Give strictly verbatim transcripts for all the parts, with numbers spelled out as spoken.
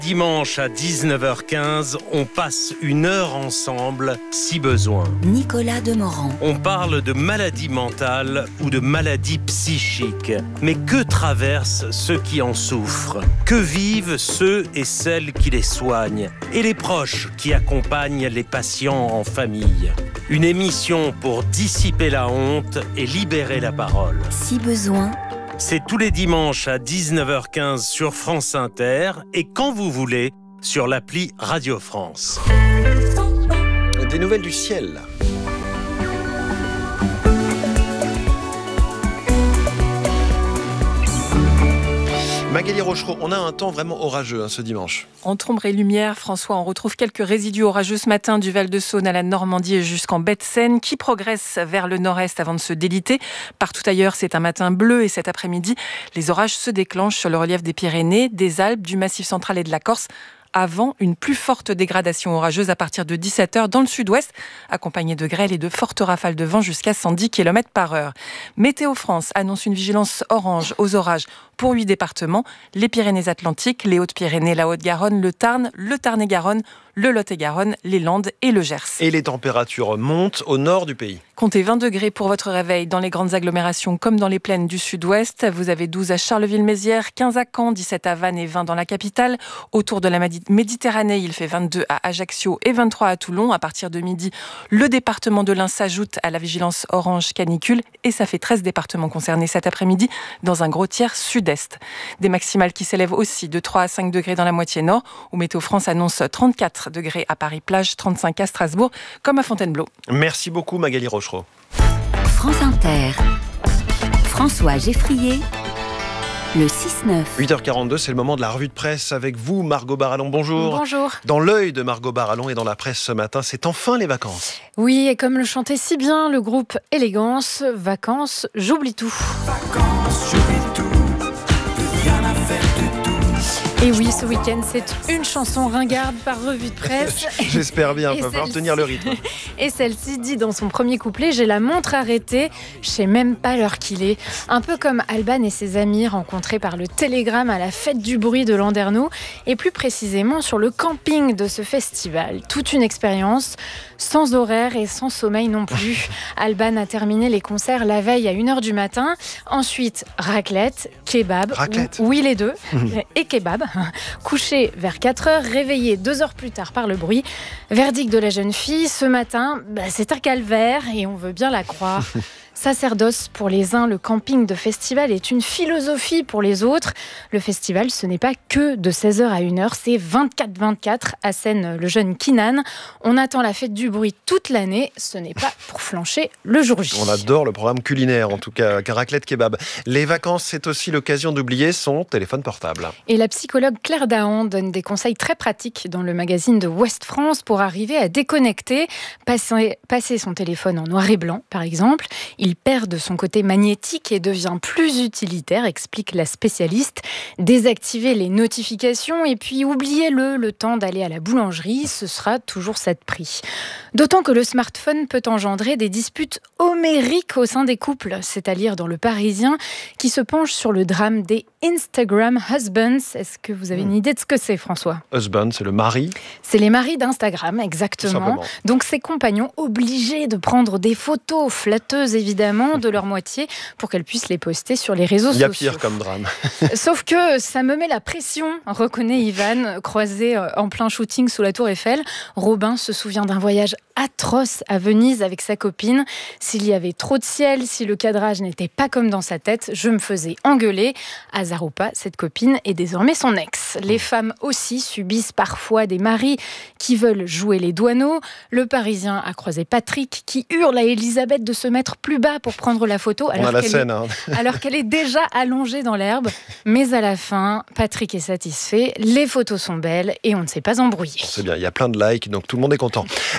Dimanche à dix-neuf heures quinze, on passe une heure ensemble, si besoin. Nicolas Demorand. On parle de maladies mentales ou de maladies psychiques. Mais que traversent ceux qui en souffrent? Que vivent ceux et celles qui les soignent? Et les proches qui accompagnent les patients en famille? Une émission pour dissiper la honte et libérer la parole. Si besoin. C'est tous les dimanches à dix-neuf heures quinze sur France Inter et quand vous voulez sur l'appli Radio France. Des nouvelles du ciel. Magali Rochereau, on a un temps vraiment orageux hein, ce dimanche. Entre ombre et lumière, François, on retrouve quelques résidus orageux ce matin du Val-de-Saône à la Normandie et jusqu'en baie de Seine, qui progressent vers le nord-est avant de se déliter. Partout ailleurs, c'est un matin bleu et cet après-midi, les orages se déclenchent sur le relief des Pyrénées, des Alpes, du Massif central et de la Corse, avant une plus forte dégradation orageuse à partir de dix-sept heures dans le sud-ouest, accompagnée de grêle et de fortes rafales de vent jusqu'à cent dix kilomètres par heure. Météo France annonce une vigilance orange aux orages pour huit départements, les Pyrénées-Atlantiques, les Hautes-Pyrénées, la Haute-Garonne, le Tarn, le Tarn-et-Garonne, le Lot-et-Garonne, les Landes et le Gers. Et les températures montent au nord du pays. Comptez vingt degrés pour votre réveil dans les grandes agglomérations comme dans les plaines du sud-ouest. Vous avez douze à Charleville-Mézières, quinze à Caen, dix-sept à Vannes et vingt dans la capitale. Autour de la Méditerranée, il fait vingt-deux à Ajaccio et vingt-trois à Toulon. À partir de midi, le département de l'Ain s'ajoute à la vigilance orange canicule et ça fait treize départements concernés cet après-midi dans un gros tiers sud-est. Des maximales qui s'élèvent aussi de trois à cinq degrés dans la moitié nord, où Météo France annonce trente-quatre degrés à Paris-Plage, trente-cinq à Strasbourg, comme à Fontainebleau. Merci beaucoup Magali Rochereau. France Inter. François Geffrier. Le six neuf. huit heures quarante-deux, c'est le moment de la revue de presse avec vous, Margot Barallon. Bonjour. Bonjour. Dans l'œil de Margot Barallon et dans la presse ce matin, c'est enfin les vacances. Oui, et comme le chantait si bien le groupe Élégance, vacances, j'oublie tout. Vacances, j'oublie tout. Et oui, ce week-end, c'est une chanson ringarde par revue de presse. J'espère bien, il va falloir tenir le rythme. Et celle-ci dit dans son premier couplet « J'ai la montre arrêtée, je sais même pas l'heure qu'il est ». Un peu comme Alban et ses amis rencontrés par le télégramme à la fête du bruit de Landerneau, et plus précisément sur le camping de ce festival. Toute une expérience, sans horaire et sans sommeil non plus. Alban a terminé les concerts la veille à une heure du matin. Ensuite, raclette, kebab. Raclette. Oui, les deux. Et kebab. Couché vers quatre heures, réveillé deux heures plus tard par le bruit. Verdict de la jeune fille, ce matin, bah, c'est un calvaire et on veut bien la croire. Sacerdoce pour les uns, le camping de festival est une philosophie pour les autres. Le festival, ce n'est pas que de seize heures à une heure, c'est vingt-quatre vingt-quatre, assène le jeune Kinan. On attend la fête du bruit toute l'année, ce n'est pas pour flancher le jour J. On adore le programme culinaire, en tout cas, raclette kebab. Les vacances, c'est aussi l'occasion d'oublier son téléphone portable. Et la psychologue Claire Dahan donne des conseils très pratiques dans le magazine de Ouest France pour arriver à déconnecter, passer, passer son téléphone en noir et blanc, par exemple. Il perd de son côté magnétique et devient plus utilitaire, explique la spécialiste. Désactiver les notifications et puis oubliez-le le temps d'aller à la boulangerie, ce sera toujours ça de prix. D'autant que le smartphone peut engendrer des disputes homériques au sein des couples, c'est à dire dans Le Parisien, qui se penche sur le drame des Instagram husbands. Est-ce que vous avez une idée de ce que c'est, François ? Husband, c'est le mari. C'est les maris d'Instagram, exactement. Donc ces compagnons obligés de prendre des photos flatteuses, évidemment, de leur moitié pour qu'elle puisse les poster sur les réseaux sociaux. Il y a pire comme drame. Sauf que ça me met la pression, reconnaît Ivan, croisé en plein shooting sous la Tour Eiffel. Robin se souvient d'un voyage atroce à Venise avec sa copine. S'il y avait trop de ciel, si le cadrage n'était pas comme dans sa tête, je me faisais engueuler. Hasard ou pas, cette copine est désormais son ex. Les femmes aussi subissent parfois des maris qui veulent jouer les douaneaux. Le Parisien a croisé Patrick qui hurle à Elisabeth de se mettre plus bas pour prendre la photo alors, On a la qu'elle, scène, est, hein. alors qu'elle est déjà allongée dans l'herbe. Mais à la fin, Patrick est satisfait, les photos sont belles et on ne s'est pas embrouillé. C'est bien, il y a plein de likes, donc tout le monde est content. Euh, il est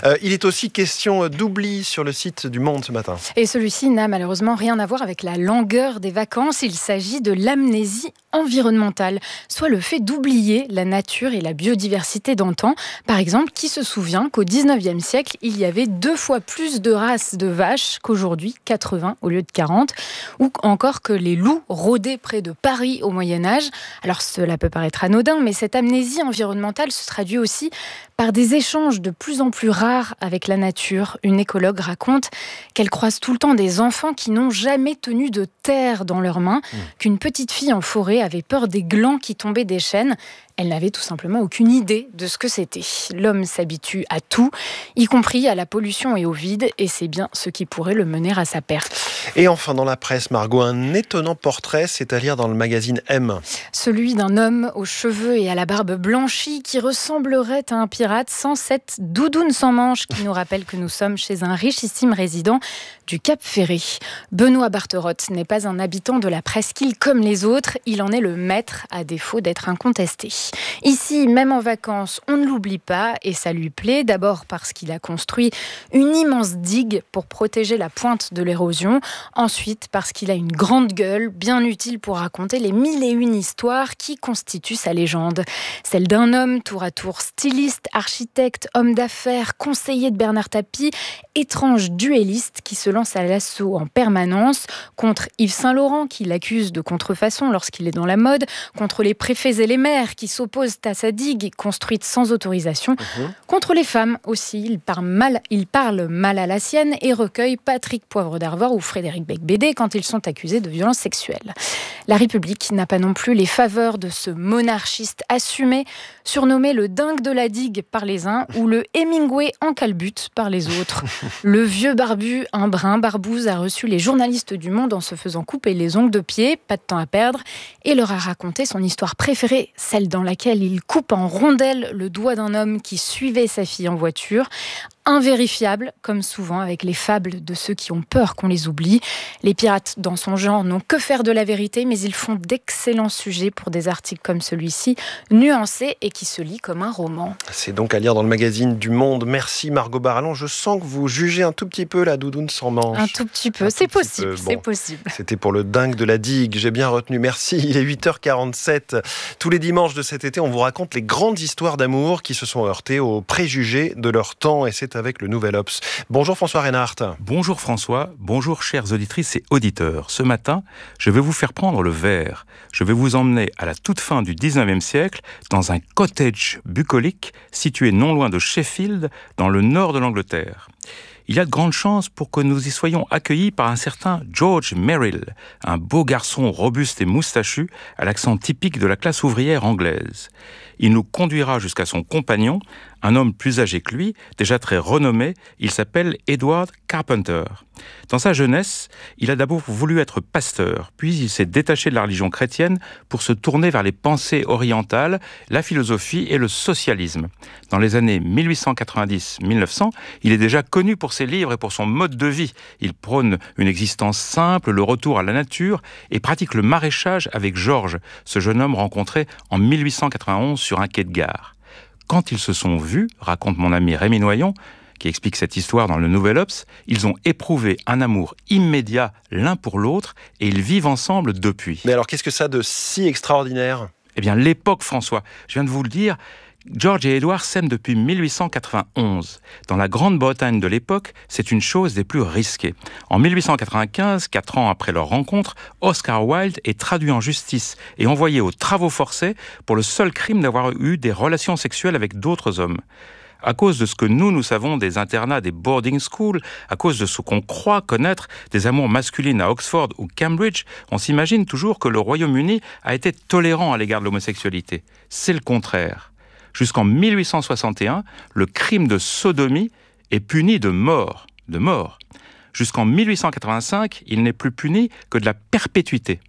est aussi question d'oubli sur le site du Monde ce matin. Et celui-ci n'a malheureusement rien à voir avec la langueur des vacances. Il s'agit de l'amnésie environnementale, soit le fait d'oublier la nature et la biodiversité d'antan. Par exemple, qui se souvient qu'au dix-neuvième siècle, il y avait deux fois plus de races de vaches qu'aujourd'hui, quatre-vingts au lieu de quarante, ou encore que les loups rôdaient près de Paris au Moyen-Âge. Alors cela peut paraître anodin, mais cette amnésie environnementale se traduit aussi par des échanges de plus en plus rares avec la nature. Une écologue raconte qu'elle croise tout le temps des enfants qui n'ont jamais tenu de terre dans leurs mains, mmh. qu'une petite fille en forêt avait peur des glands qui tombaient des chênes. Elle n'avait tout simplement aucune idée de ce que c'était. L'homme s'habitue à tout, y compris à la pollution et au vide, et c'est bien ce qui pourrait le mener à sa perte. Et enfin, dans la presse, Margot, un étonnant portrait, c'est à lire dans le magazine M. Celui d'un homme aux cheveux et à la barbe blanchie qui ressemblerait à un pirate sans cette doudoune sans manches qui nous rappelle que nous sommes chez un richissime résident du Cap Ferré. Benoît Barterotte n'est pas un habitant de la presqu'île comme les autres, il en est le maître à défaut d'être incontesté. Ici, même en vacances, on ne l'oublie pas et ça lui plaît. D'abord parce qu'il a construit une immense digue pour protéger la pointe de l'érosion. Ensuite parce qu'il a une grande gueule, bien utile pour raconter les mille et une histoires qui constituent sa légende. Celle d'un homme tour à tour styliste, architecte, homme d'affaires, conseiller de Bernard Tapie, étrange duelliste qui se lance à l'assaut en permanence contre Yves Saint-Laurent qui l'accuse de contrefaçon lorsqu'il est dans la mode, contre les préfets et les maires qui s'opposent à sa digue construite sans autorisation, mmh. contre les femmes aussi. Il parle, mal, il parle mal à la sienne et recueille Patrick Poivre d'Arvor ou Frédéric Becbédé quand ils sont accusés de violences sexuelles. La République n'a pas non plus les faveurs de ce monarchiste assumé, surnommé le dingue de la digue par les uns ou le Hemingway en calbute par les autres. Le vieux barbu, un brin barbouze, a reçu les journalistes du Monde en se faisant couper les ongles de pied, pas de temps à perdre, et leur a raconté son histoire préférée, celle dans laquelle il coupe en rondelles le doigt d'un homme qui suivait sa fille en voiture. Invérifiable, comme souvent avec les fables de ceux qui ont peur qu'on les oublie. Les pirates, dans son genre, n'ont que faire de la vérité, mais ils font d'excellents sujets pour des articles comme celui-ci, nuancés et qui se lit comme un roman. C'est donc à lire dans le magazine du Monde. Merci Margot Barallon. Je sens que vous jugez un tout petit peu la doudoune sans manches. Un tout petit peu, un c'est Bon, possible, c'est possible. C'était pour le dingue de la digue, j'ai bien retenu. Merci, il est huit heures quarante-sept. Tous les dimanches de cet été, on vous raconte les grandes histoires d'amour qui se sont heurtées aux préjugés de leur temps, et c'est avec le Nouvel Obs. Bonjour François Reinhardt. Bonjour François, bonjour chères auditrices et auditeurs. Ce matin, je vais vous faire prendre le verre. Je vais vous emmener à la toute fin du dix-neuvième siècle dans un cottage bucolique situé non loin de Sheffield, dans le nord de l'Angleterre. Il y a de grandes chances pour que nous y soyons accueillis par un certain George Merrill, un beau garçon robuste et moustachu, à l'accent typique de la classe ouvrière anglaise. Il nous conduira jusqu'à son compagnon, un homme plus âgé que lui, déjà très renommé, il s'appelle Edward Carpenter. Dans sa jeunesse, il a d'abord voulu être pasteur, puis il s'est détaché de la religion chrétienne pour se tourner vers les pensées orientales, la philosophie et le socialisme. Dans les années mille huit cent quatre-vingt-dix à mille neuf cents, il est déjà connu pour ses livres et pour son mode de vie. Il prône une existence simple, le retour à la nature et pratique le maraîchage avec Georges, ce jeune homme rencontré en mille huit cent quatre-vingt-onze sur un quai de gare. Quand ils se sont vus, raconte mon ami Rémi Noyon, qui explique cette histoire dans le Nouvel Obs, ils ont éprouvé un amour immédiat l'un pour l'autre et ils vivent ensemble depuis. Mais alors, qu'est-ce que ça a de si extraordinaire ? Eh bien, l'époque, François, je viens de vous le dire, George et Edward s'aiment depuis mille huit cent quatre-vingt-onze. Dans la Grande-Bretagne de l'époque, c'est une chose des plus risquées. En mille huit cent quatre-vingt-quinze, quatre ans après leur rencontre, Oscar Wilde est traduit en justice et envoyé aux travaux forcés pour le seul crime d'avoir eu des relations sexuelles avec d'autres hommes. À cause de ce que nous, nous savons des internats, des boarding schools, à cause de ce qu'on croit connaître des amours masculines à Oxford ou Cambridge, on s'imagine toujours que le Royaume-Uni a été tolérant à l'égard de l'homosexualité. C'est le contraire. Jusqu'en mille huit cent soixante et un, le crime de sodomie est puni de mort. De mort. Jusqu'en mille huit cent quatre-vingt-cinq, il n'est plus puni que de la perpétuité.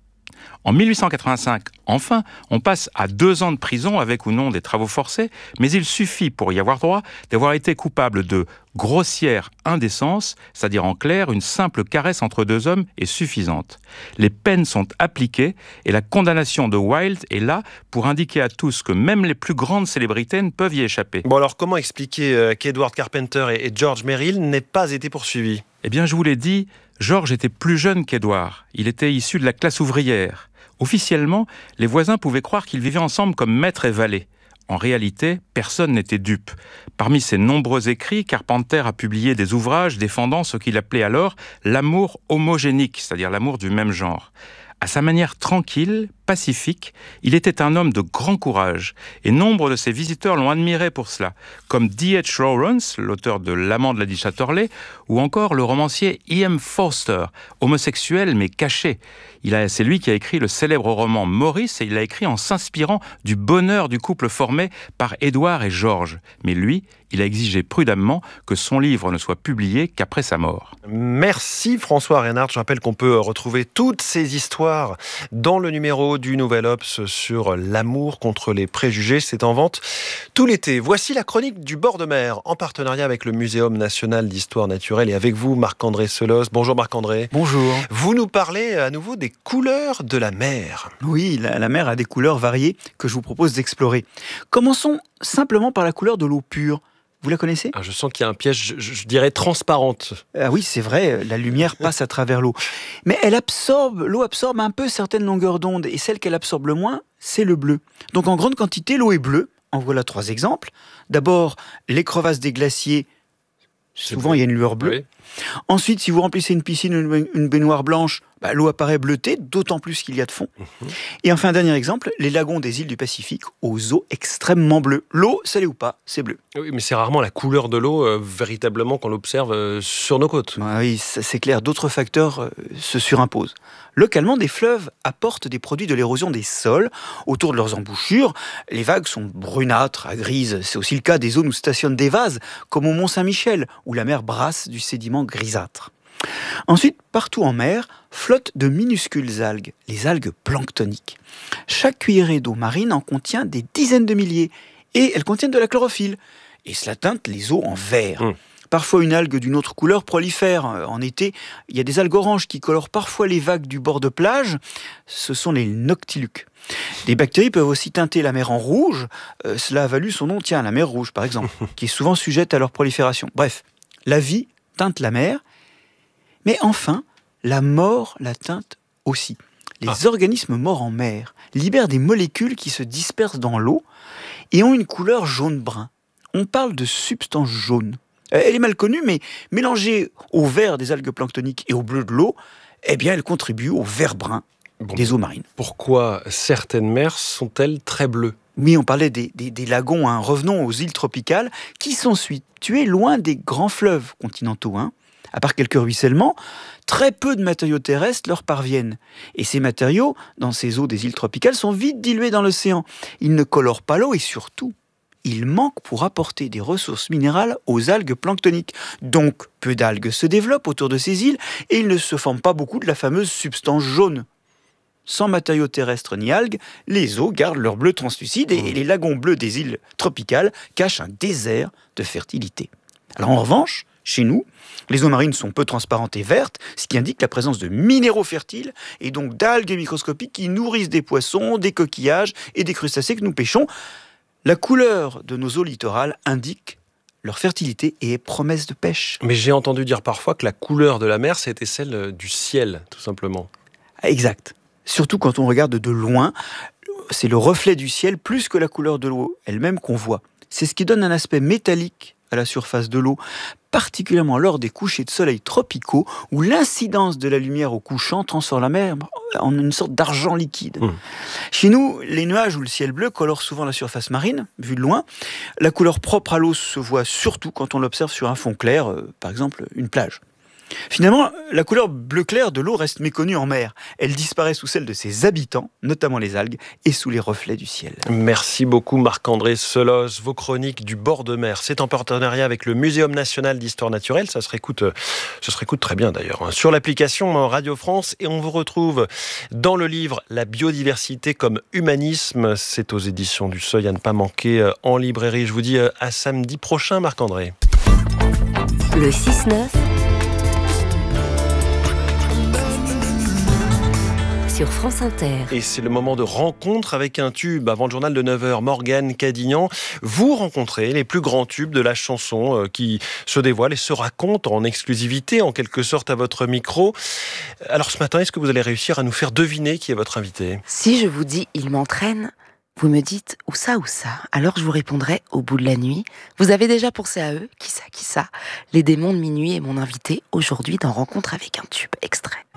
En mille huit cent quatre-vingt-cinq, enfin, on passe à deux ans de prison avec ou non des travaux forcés, mais il suffit pour y avoir droit d'avoir été coupable de grossière indécence, c'est-à-dire en clair, une simple caresse entre deux hommes est suffisante. Les peines sont appliquées et la condamnation de Wilde est là pour indiquer à tous que même les plus grandes célébrités ne peuvent y échapper. Bon alors comment expliquer euh, qu'Edward Carpenter et, et George Merrill n'aient pas été poursuivis ? Eh bien, je vous l'ai dit, George était plus jeune qu'Edward. Il était issu de la classe ouvrière. Officiellement, les voisins pouvaient croire qu'ils vivaient ensemble comme maître et valet. En réalité, personne n'était dupe. Parmi ses nombreux écrits, Carpenter a publié des ouvrages défendant ce qu'il appelait alors l'amour homogénique, c'est-à-dire l'amour du même genre. À sa manière tranquille, pacifique, il était un homme de grand courage, et nombre de ses visiteurs l'ont admiré pour cela, comme D H Lawrence, l'auteur de L'amant de Lady Chatterley, ou encore le romancier E M Forster, homosexuel mais caché. Il a, c'est lui qui a écrit le célèbre roman Maurice, et il l'a écrit en s'inspirant du bonheur du couple formé par Édouard et Georges. Mais lui, il a exigé prudemment que son livre ne soit publié qu'après sa mort. Merci François Reynard. Je rappelle qu'on peut retrouver toutes ces histoires dans le numéro du Nouvel Obs sur l'amour contre les préjugés. C'est en vente tout l'été. Voici la chronique du bord de mer en partenariat avec le Muséum national d'histoire naturelle et avec vous Marc-André Selos. Bonjour Marc-André. Bonjour. Vous nous parlez à nouveau des couleurs de la mer. Oui, la, la mer a des couleurs variées que je vous propose d'explorer. Commençons simplement par la couleur de l'eau pure. Vous la connaissez ? Ah, je sens qu'il y a un piège, je, je dirais transparente. Ah oui, c'est vrai, la lumière passe à travers l'eau. Mais elle absorbe, l'eau absorbe un peu certaines longueurs d'onde, et celle qu'elle absorbe le moins, c'est le bleu. Donc en grande quantité, l'eau est bleue. En voilà trois exemples. D'abord, les crevasses des glaciers, souvent il y a une lueur bleue. Oui. Ensuite, si vous remplissez une piscine ou une baignoire blanche, bah, l'eau apparaît bleutée, d'autant plus qu'il y a de fond. Mmh. Et enfin, dernier exemple, les lagons des îles du Pacifique, aux eaux extrêmement bleues. L'eau, salée ou pas, c'est bleu. Oui, mais c'est rarement la couleur de l'eau, euh, véritablement, qu'on l'observe euh, sur nos côtes. Bah, oui, ça, c'est clair, d'autres facteurs euh, se surimposent. Localement, des fleuves apportent des produits de l'érosion des sols. Autour de leurs embouchures, les vagues sont brunâtres, à grises. C'est aussi le cas des zones où stationnent des vases, comme au Mont-Saint-Michel, où la mer brasse du sédiment grisâtre. Ensuite, partout en mer, flottent de minuscules algues, les algues planctoniques. Chaque cuillerée d'eau marine en contient des dizaines de milliers, et elles contiennent de la chlorophylle. Et cela teinte les eaux en vert. Mmh. Parfois, une algue d'une autre couleur prolifère. En été, il y a des algues oranges qui colorent parfois les vagues du bord de plage. Ce sont les noctiluques. Des bactéries peuvent aussi teinter la mer en rouge. Euh, cela a valu son nom, tiens, la mer rouge, par exemple, qui est souvent sujette à leur prolifération. Bref, la vie teinte la mer. Mais enfin, la mort la teinte aussi. Les ah. organismes morts en mer libèrent des molécules qui se dispersent dans l'eau et ont une couleur jaune-brun. On parle de substance jaune. Elle est mal connue, mais mélangée au vert des algues planctoniques et au bleu de l'eau, eh bien, elle contribue au vert brun bon, des eaux marines. Pourquoi certaines mers sont-elles très bleues ? Oui, on parlait des, des, des lagons. Hein. Revenons aux îles tropicales, qui sont situées loin des grands fleuves continentaux. Hein. À part quelques ruissellements, très peu de matériaux terrestres leur parviennent. Et ces matériaux, dans ces eaux des îles tropicales, sont vite dilués dans l'océan. Ils ne colorent pas l'eau et surtout, ils manquent pour apporter des ressources minérales aux algues planctoniques. Donc, peu d'algues se développent autour de ces îles et il ne se forme pas beaucoup de la fameuse substance jaune. Sans matériaux terrestres ni algues, les eaux gardent leur bleu translucide et les lagons bleus des îles tropicales cachent un désert de fertilité. Alors en revanche, chez nous, les eaux marines sont peu transparentes et vertes, ce qui indique la présence de minéraux fertiles et donc d'algues microscopiques qui nourrissent des poissons, des coquillages et des crustacés que nous pêchons. La couleur de nos eaux littorales indique leur fertilité et promesse de pêche. Mais j'ai entendu dire parfois que la couleur de la mer, c'était celle du ciel, tout simplement. Exact. Surtout quand on regarde de loin, c'est le reflet du ciel plus que la couleur de l'eau elle-même qu'on voit. C'est ce qui donne un aspect métallique à la surface de l'eau, particulièrement lors des couchers de soleil tropicaux, où l'incidence de la lumière au couchant transforme la mer en une sorte d'argent liquide. Mmh. Chez nous, les nuages ou le ciel bleu colorent souvent la surface marine, vue de loin. La couleur propre à l'eau se voit surtout quand on l'observe sur un fond clair, euh, par exemple une plage. Finalement, la couleur bleu clair de l'eau reste méconnue en mer. Elle disparaît sous celle de ses habitants, notamment les algues, et sous les reflets du ciel. Merci beaucoup Marc-André Seloz. Vos chroniques du bord de mer, c'est en partenariat avec le Muséum national d'histoire naturelle. Ça se réécoute, ça se réécoute très bien d'ailleurs, hein, sur l'application Radio France. Et on vous retrouve dans le livre La biodiversité comme humanisme. C'est aux éditions du Seuil, à ne pas manquer en librairie. Je vous dis à samedi prochain, Marc-André. Le six neuf sur France Inter. Et c'est le moment de rencontre avec un tube. Avant le journal de neuf heures, Morgane Cadignan, vous rencontrez les plus grands tubes de la chanson qui se dévoilent et se racontent en exclusivité, en quelque sorte, à votre micro. Alors ce matin, est-ce que vous allez réussir à nous faire deviner qui est votre invité ? Si je vous dis « il m'entraîne », vous me dites « où ça, où ça ?» Alors je vous répondrai au bout de la nuit. Vous avez déjà pensé à eux ? Qui ça, qui ça ? Les démons de minuit est mon invité aujourd'hui dans Rencontre avec un tube. Extrait.